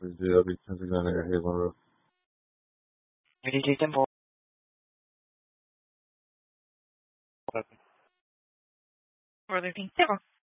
Vicente Ganeira Monroe. Dirigiste por Further things. Zero.